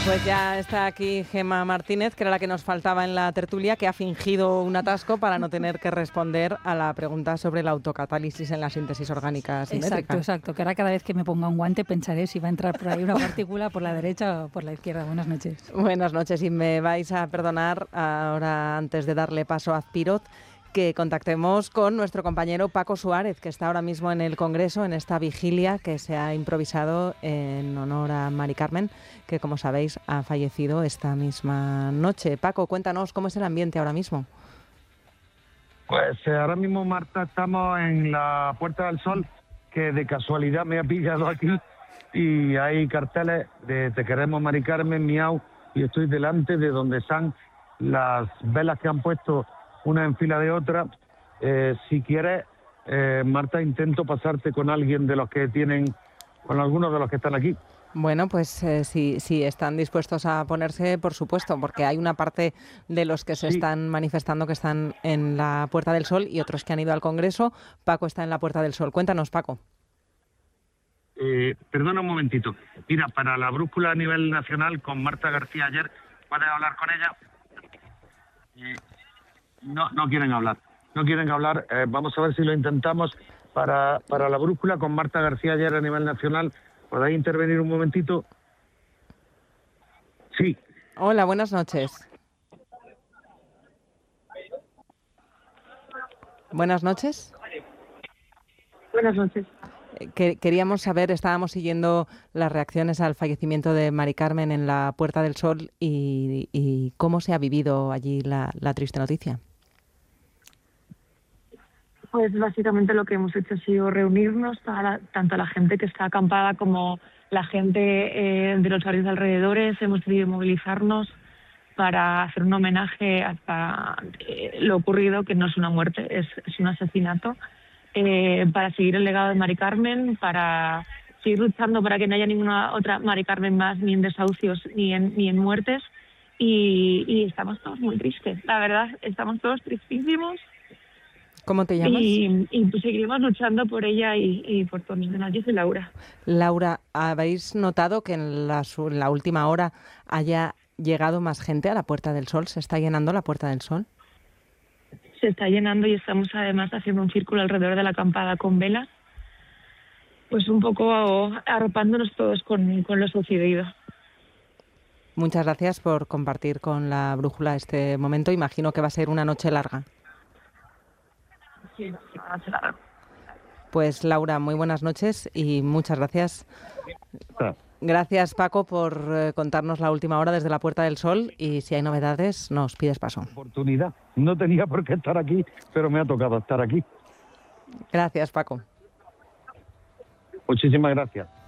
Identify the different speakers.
Speaker 1: Pues ya está aquí Gemma Martínez, que era la que nos faltaba en la tertulia, que ha fingido un atasco para no tener que responder a la pregunta sobre la autocatálisis en la síntesis orgánica simétrica.
Speaker 2: Exacto, que ahora cada vez que me ponga un guante pensaré si va a entrar por ahí una partícula por la derecha o por la izquierda. Buenas noches.
Speaker 1: Buenas noches, y me vais a perdonar ahora, antes de darle paso a Azpiroz, que contactemos con nuestro compañero Paco Suárez, que está ahora mismo en el Congreso, en esta vigilia que se ha improvisado en honor a Mari Carmen, que, como sabéis, ha fallecido esta misma noche. Paco, cuéntanos cómo es el ambiente ahora mismo.
Speaker 3: Pues ahora mismo, Marta, estamos en la Puerta del Sol, que de casualidad me ha pillado aquí, y hay carteles de Te queremos, Mari Carmen, miau, y estoy delante de donde están las velas que han puesto una en fila de otra. Si quieres, Marta, intento pasarte con alguien de los que tienen, con algunos de los que están aquí.
Speaker 1: Bueno, pues si están dispuestos a ponerse, por supuesto, porque hay una parte de los que se están manifestando que están en la Puerta del Sol y otros que han ido al Congreso. Paco está en la Puerta del Sol. Cuéntanos, Paco.
Speaker 3: Perdona un momentito. Mira, para la brújula a nivel nacional, con Marta García ayer, ¿puedes hablar con ella? No quieren hablar. No quieren hablar. Vamos a ver si lo intentamos. Para la brújula, con Marta García ayer a nivel nacional, ¿podéis intervenir un momentito? Sí.
Speaker 1: Hola, buenas noches. Buenas noches.
Speaker 4: Buenas noches.
Speaker 1: Queríamos saber, estábamos siguiendo las reacciones al fallecimiento de Mari Carmen en la Puerta del Sol y cómo se ha vivido allí la triste noticia.
Speaker 4: Pues básicamente lo que hemos hecho ha sido reunirnos, tanto la gente que está acampada como la gente de los barrios alrededores. Hemos decidido movilizarnos para hacer un homenaje hasta lo ocurrido, que no es una muerte, es un asesinato, para seguir el legado de Mari Carmen, para seguir luchando para que no haya ninguna otra Mari Carmen más, ni en desahucios ni en muertes. Y estamos todos muy tristes, la verdad, estamos todos tristísimos.
Speaker 1: ¿Cómo te llamas?
Speaker 4: Y pues seguiremos luchando por ella y por todos los demás. Yo soy Laura.
Speaker 1: Laura, ¿habéis notado que en la última hora haya llegado más gente a la Puerta del Sol? ¿Se está llenando la Puerta del Sol?
Speaker 4: Se está llenando y estamos además haciendo un círculo alrededor de la acampada con velas, pues un poco arropándonos todos con lo sucedido.
Speaker 1: Muchas gracias por compartir con la brújula este momento. Imagino que va a ser una noche larga.
Speaker 4: Sí, una noche larga.
Speaker 1: Pues Laura, muy buenas noches y muchas gracias. Gracias, Paco, por contarnos la última hora desde la Puerta del Sol, y si hay novedades nos pides paso.
Speaker 3: Oportunidad. No tenía por qué estar aquí, pero me ha tocado estar aquí.
Speaker 1: Gracias, Paco.
Speaker 3: Muchísimas gracias.